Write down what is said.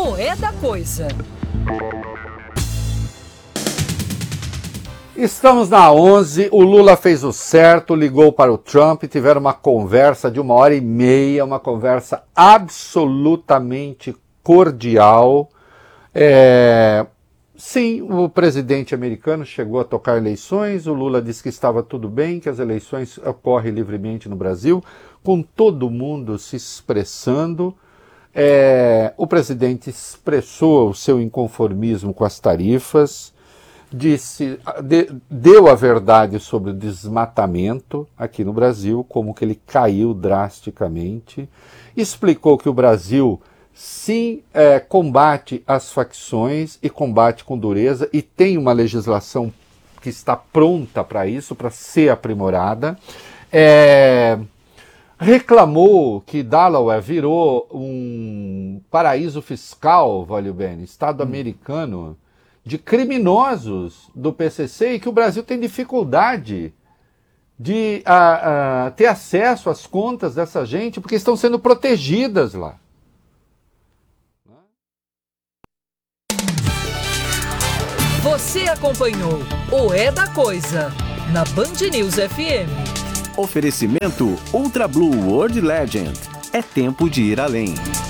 o É da Coisa. Estamos na 11, o Lula fez o certo, ligou para o Trump, tiveram uma conversa de 1h30, uma conversa absolutamente cordial. Sim, o presidente americano chegou a tocar eleições, o Lula disse que estava tudo bem, que as eleições ocorrem livremente no Brasil, com todo mundo se expressando. O presidente expressou o seu inconformismo com as tarifas, deu a verdade sobre o desmatamento aqui no Brasil, como que ele caiu drasticamente, explicou que o Brasil sim combate as facções e combate com dureza e tem uma legislação que está pronta para isso, para ser aprimorada. Reclamou que Delaware virou um paraíso fiscal, vale o bem, Estado americano, de criminosos do PCC e que o Brasil tem dificuldade de ter acesso às contas dessa gente porque estão sendo protegidas lá. Você acompanhou o É da Coisa na Band News FM. Oferecimento Ultra Blue World Legend. É tempo de ir além.